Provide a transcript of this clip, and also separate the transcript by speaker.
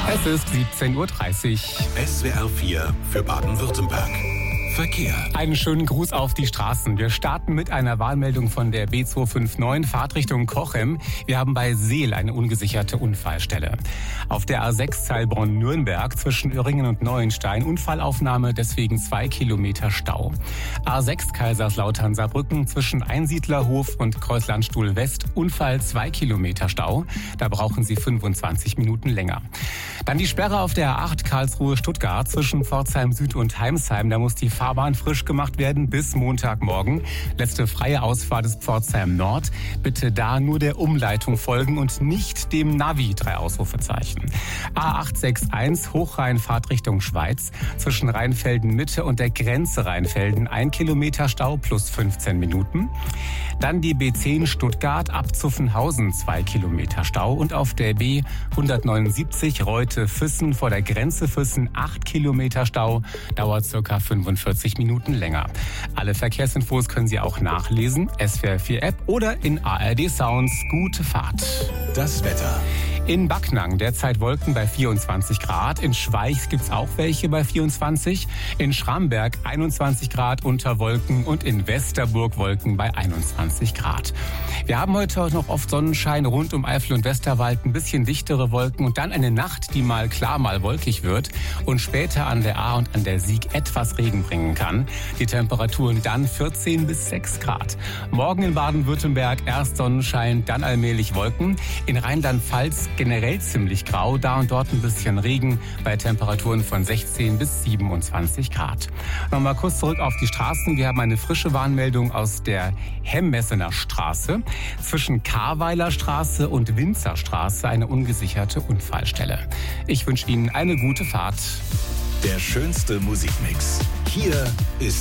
Speaker 1: Es ist 17:30 Uhr.
Speaker 2: SWR 4 für Baden-Württemberg. Verkehr.
Speaker 1: Einen schönen Gruß auf die Straßen. Wir starten mit einer Warnmeldung von der B259 Fahrtrichtung Cochem. Wir haben bei Seel eine ungesicherte Unfallstelle. Auf der A6 Heilbronn-Nürnberg zwischen Öhringen und Neuenstein Unfallaufnahme, deswegen 2 Kilometer Stau. A6 Kaiserslautern-Saarbrücken zwischen Einsiedlerhof und Kreuzlandstuhl West Unfall, 2 Kilometer Stau. Da brauchen Sie 25 Minuten länger. Dann die Sperre auf der A8 Karlsruhe-Stuttgart zwischen Pforzheim Süd und Heimsheim. Da muss die Fahrbahn frisch gemacht werden bis Montagmorgen. Letzte freie Ausfahrt ist Pforzheim Nord. Bitte da nur der Umleitung folgen und nicht dem Navi, 3 Ausrufezeichen. A861 Hochrhein Fahrtrichtung Schweiz zwischen Rheinfelden Mitte und der Grenze Rheinfelden 1 Kilometer Stau plus 15 Minuten. Dann die B10 Stuttgart ab Zuffenhausen 2 Kilometer Stau und auf der B179 Reute-Füssen vor der Grenze Füssen 8 Kilometer Stau, dauert circa 45 Minuten länger. Alle Verkehrsinfos können Sie auch nachlesen, SWR 4 App oder in ARD Sounds. Gute Fahrt.
Speaker 2: Das Wetter.
Speaker 1: In Backnang derzeit Wolken bei 24 Grad. In Schweich gibt's auch welche bei 24. In Schramberg 21 Grad unter Wolken und in Westerburg Wolken bei 21 Grad. Wir haben heute auch noch oft Sonnenschein rund um Eifel und Westerwald, ein bisschen dichtere Wolken und dann eine Nacht, die mal klar, mal wolkig wird und später an der A und an der Sieg etwas Regen bringen kann. Die Temperaturen dann 14 bis 6 Grad. Morgen in Baden-Württemberg erst Sonnenschein, dann allmählich Wolken. In Rheinland-Pfalz generell ziemlich grau, da und dort ein bisschen Regen bei Temperaturen von 16 bis 27 Grad. Nochmal kurz zurück auf die Straßen. Wir haben eine frische Warnmeldung aus der Hemmessener Straße. Zwischen Karweiler Straße und Winzerstraße eine ungesicherte Unfallstelle. Ich wünsche Ihnen eine gute Fahrt.
Speaker 2: Der schönste Musikmix. Hier ist